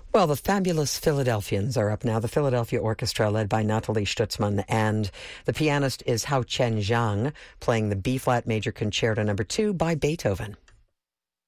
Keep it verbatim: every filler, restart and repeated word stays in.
Well, the fabulous Philadelphians are up now. The Philadelphia Orchestra, led by Nathalie Stutzmann, and the pianist is Hao Chen Zhang, playing the B-flat major concerto number two by Beethoven.